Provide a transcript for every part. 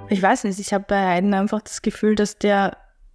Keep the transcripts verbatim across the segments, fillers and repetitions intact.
Ich weiß nicht, ich habe bei Haydn einfach das Gefühl, dass der,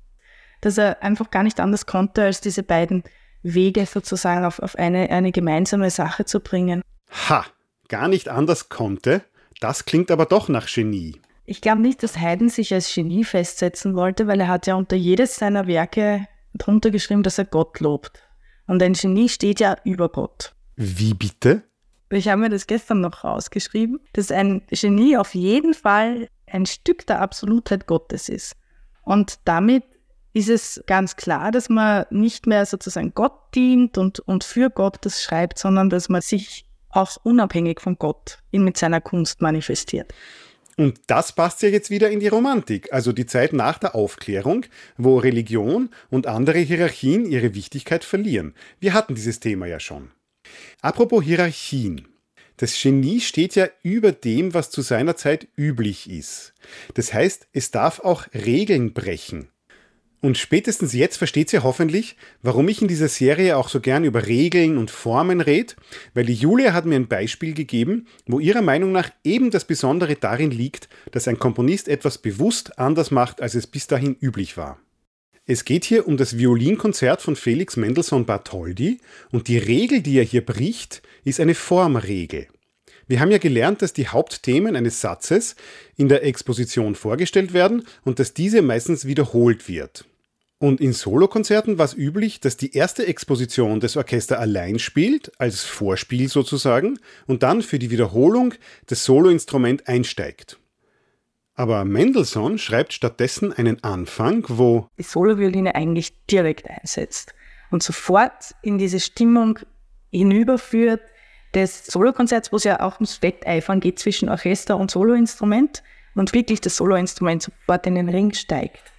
dass er einfach gar nicht anders konnte, als diese beiden Wege sozusagen auf, auf eine, eine gemeinsame Sache zu bringen. Ha, gar nicht anders konnte? Das klingt aber doch nach Genie. Ich glaube nicht, dass Haydn sich als Genie festsetzen wollte, weil er hat ja unter jedes seiner Werke drunter geschrieben, dass er Gott lobt. Und ein Genie steht ja über Gott. Wie bitte? Ich habe mir das gestern noch rausgeschrieben, dass ein Genie auf jeden Fall ein Stück der Absolutheit Gottes ist. Und damit ist es ganz klar, dass man nicht mehr sozusagen Gott dient und, und für Gott das schreibt, sondern dass man sich auch unabhängig von Gott mit seiner Kunst manifestiert. Und das passt ja jetzt wieder in die Romantik, also die Zeit nach der Aufklärung, wo Religion und andere Hierarchien ihre Wichtigkeit verlieren. Wir hatten dieses Thema ja schon. Apropos Hierarchien. Das Genie steht ja über dem, was zu seiner Zeit üblich ist. Das heißt, es darf auch Regeln brechen. Und spätestens jetzt versteht ihr hoffentlich, warum ich in dieser Serie auch so gern über Regeln und Formen rede, weil die Julia hat mir ein Beispiel gegeben, wo ihrer Meinung nach eben das Besondere darin liegt, dass ein Komponist etwas bewusst anders macht, als es bis dahin üblich war. Es geht hier um das Violinkonzert von Felix Mendelssohn Bartholdy und die Regel, die er hier bricht, ist eine Formregel. Wir haben ja gelernt, dass die Hauptthemen eines Satzes in der Exposition vorgestellt werden und dass diese meistens wiederholt wird. Und in Solokonzerten war es üblich, dass die erste Exposition das Orchester allein spielt, als Vorspiel sozusagen, und dann für die Wiederholung das Soloinstrument einsteigt. Aber Mendelssohn schreibt stattdessen einen Anfang, wo die Solovioline eigentlich direkt einsetzt und sofort in diese Stimmung hinüberführt des Solokonzerts, wo es ja auch ums Wetteifern geht zwischen Orchester und Soloinstrument und wirklich das Soloinstrument sofort in den Ring steigt.